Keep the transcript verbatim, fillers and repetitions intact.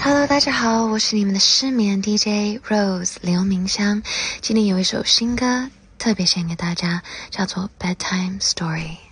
Hello， 大家好，我是你们的失眠 D J Rose 刘明香。今天有一首新歌特别献给大家，叫做 Bedtime Story。